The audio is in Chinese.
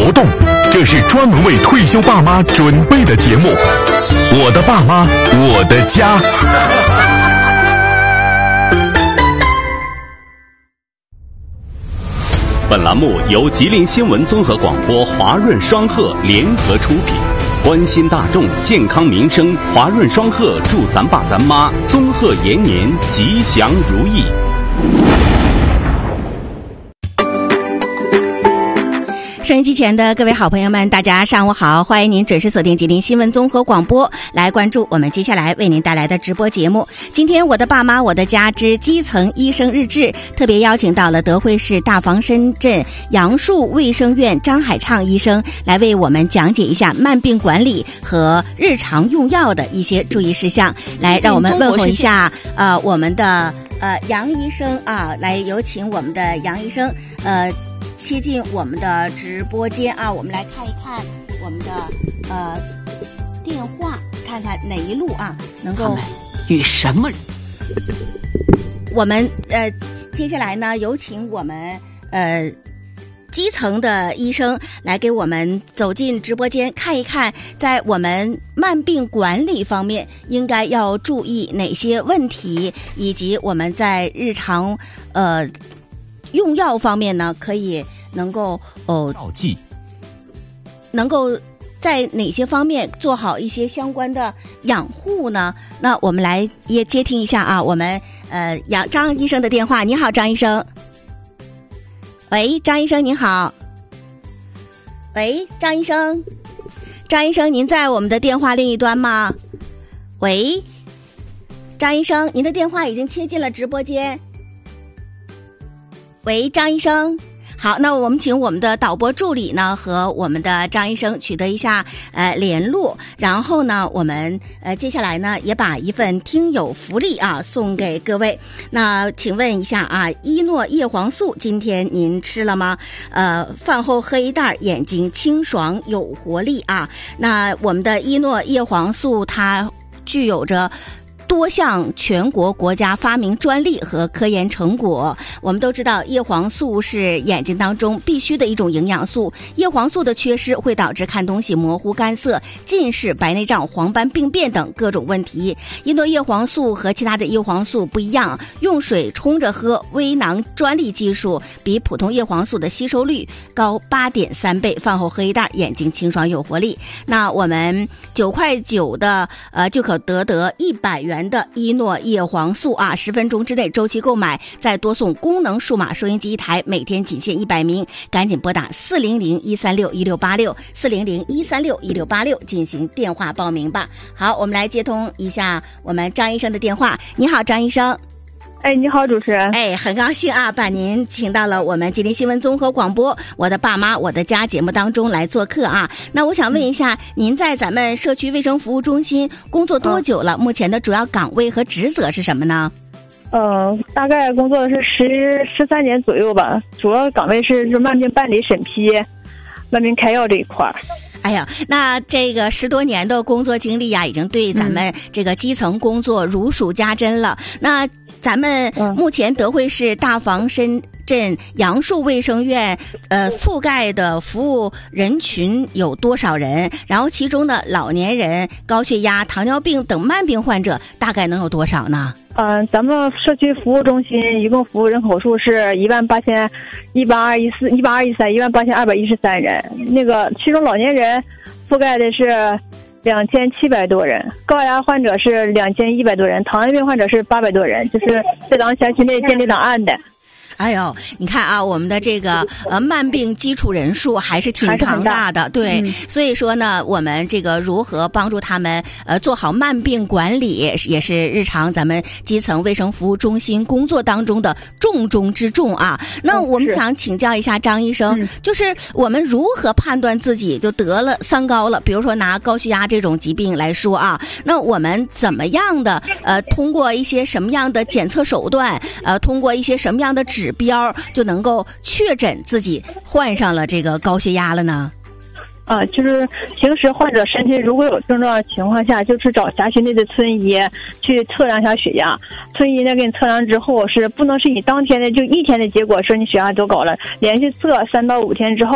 活动，这是专门为退休爸妈准备的节目。我的爸妈，我的家。 本栏目由吉林新闻综合广播华润双鹤联合出品，关心大众健康民生，华润双鹤祝咱爸咱妈综合延年吉祥如意。 收音机前的各位好朋友们，大家上午好，欢迎您准时锁定吉林新闻综合广播，来关注我们接下来为您带来的直播节目。今天我的爸妈我的家之基层医生日志，特别邀请到了德惠市大房深镇杨树卫生院张海畅医生，来为我们讲解一下慢病管理和日常用药的一些注意事项。来，让我们问候一下我们的杨医生啊，来有请我们的杨医生切进我们的直播间啊，我们来看一看我们的电话，看看哪一路啊能够与什么人。 我们接下来呢，有请我们基层的医生来给我们走进直播间，看一看在我们慢病管理方面应该要注意哪些问题，以及我们在日常用药方面呢，可以能够能够在哪些方面做好一些相关的养护呢？那我们来也接听一下啊，我们张医生的电话。你好，张医生。喂，张医生您好。喂，张医生，张医生您在我们的电话另一端吗？喂，张医生，您的电话已经切进了直播间。喂，张医生，好，那我们请我们的导播助理呢和我们的张医生取得一下联络，然后呢，我们接下来呢也把一份听友福利啊送给各位。那请问一下啊，伊诺叶黄素今天您吃了吗？饭后喝一袋，眼睛清爽有活力啊。那我们的伊诺叶黄素它具有着多项全国国家发明专利和科研成果。我们都知道叶黄素是眼睛当中必须的一种营养素，叶黄素的缺失会导致看东西模糊干涩、近视、白内障、黄斑病变等各种问题。伊诺叶黄素和其他的叶黄素不一样，用水冲着喝微囊专利技术，比普通叶黄素的吸收率高8.3倍，饭后喝一袋，眼睛清爽有活力。那我们9.9块的就可得100元的伊诺叶黄素啊，10分钟之内周期购买，再多送功能数码收音机1台，每天仅限100名，赶紧拨打400-136-1686 400-136-1686进行电话报名吧。好，我们来接通一下我们张医生的电话。你好，张医生。 哎，你好，主持人。 哎，很高兴啊，把您请到了我们吉林新闻综合广播我的爸妈我的家节目当中来做客啊。那我想问一下，您在咱们社区卫生服务中心工作多久了？目前的主要岗位和职责是什么呢？ 大概工作是13年左右吧，主要岗位是慢病办理审批、慢病开药这一块。 哎呀，那这个10多年的工作经历呀，已经对咱们这个基层工作如数家珍了。那咱们目前德惠市大房深镇杨树卫生院覆盖的服务人群有多少人？然后其中的老年人、高血压、糖尿病等慢病患者大概能有多少呢？ 咱们社区服务中心一共服务人口数是18123人，那个其中老年人覆盖的是2700多人，高压患者是2100多人，糖尿病患者是800多人，就是在咱辖区内建立档案的。 哎呦，你看啊，我们的这个慢病基础人数还是挺庞大的，对，所以说呢，我们这个如何帮助他们做好慢病管理，也是日常咱们基层卫生服务中心工作当中的重中之重啊。那我们想请教一下张医生，就是我们如何判断自己就得了三高了？比如说拿高血压这种疾病来说啊，那我们怎么样的通过一些什么样的检测手段，通过一些什么样的指标就能够确诊自己患上了这个高血压了呢？ 就是平时患者身体如果有症状的情况下，就去找辖区内的村医去测量一下血压。村医呢给你测量之后，是不能是你当天的就一天的结果说你血压多高了，连续测3到5天之后